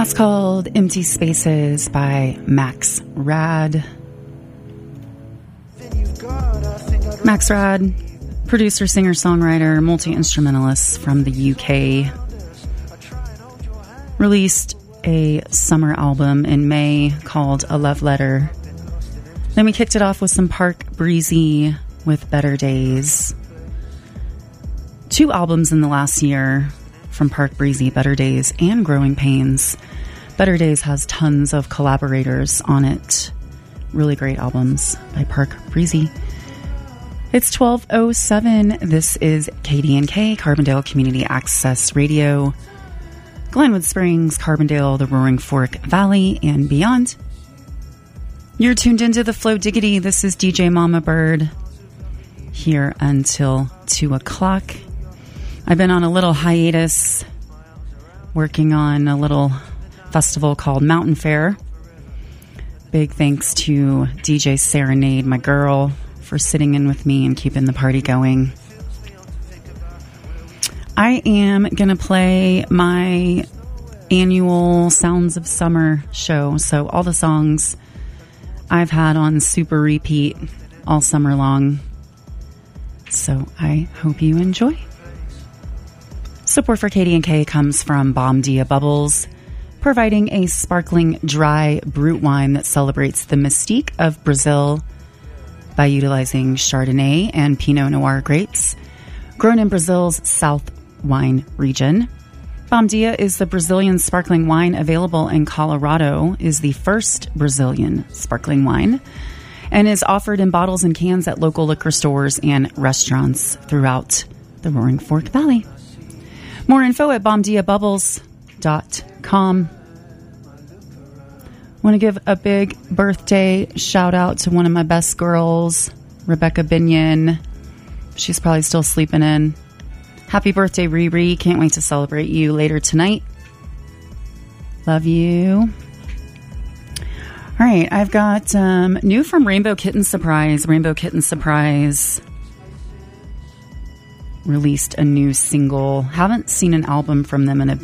That's called Empty Spaces by Max Rad. Max Rad, producer, singer, songwriter, multi-instrumentalist from the UK, released a summer album in May called A Love Letter. Then we kicked it off with some Park Breezy with Better Days. 2 albums in the last year from Park Breezy, Better Days and Growing Pains. Better Days has tons of collaborators on it. Really great albums by Park Breezy. It's 12:07. This is KDNK, Carbondale Community Access Radio, Glenwood Springs, Carbondale, the Roaring Fork Valley, and beyond. You're tuned into the Flow Diggity. This is DJ Mama Bird here until 2 o'clock. I've been on a little hiatus working on a little festival called Mountain Fair. Big thanks to DJ Serenade, my girl, for sitting in with me and keeping the party going. I am going to play my annual Sounds of Summer show. So all the songs I've had on super repeat all summer long. So I hope you enjoy. Support for KDNK comes from Bomdia Bubbles, providing a sparkling, dry brut wine that celebrates the mystique of Brazil by utilizing Chardonnay and Pinot Noir grapes, grown in Brazil's South Wine region. Bomdia is the Brazilian sparkling wine available in Colorado, is the first Brazilian sparkling wine, and is offered in bottles and cans at local liquor stores and restaurants throughout the Roaring Fork Valley. More info at bomdiabubbles.com. Want to give a big birthday shout out to one of my best girls, Rebecca Binion. She's probably still sleeping in. Happy birthday, Riri. Can't wait to celebrate you later tonight. Love you. All right, I've got new from Rainbow Kitten Surprise. Rainbow Kitten Surprise released a new single. Haven't seen an album from them in a